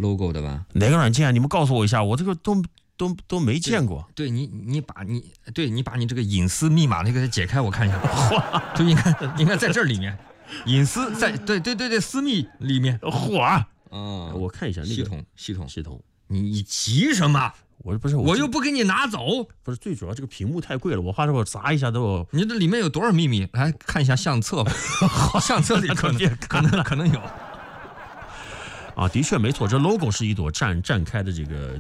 logo 的吧？ 哪个软件啊？你们告诉我一下，我这个都没见过。 对你把你这个隐私密码那个解开，我看一下，就应该在这里面，隐私在对私密里面。 嚯！ 我看一下那个系统， 系统， 你急什么？我又不给你拿走。 不是，最主要这个屏幕太贵了，我怕我砸一下都。 你这里面有多少秘密？来看一下相册吧，相册里可能有。 啊，的确没错，这 logo 是一朵绽开的这个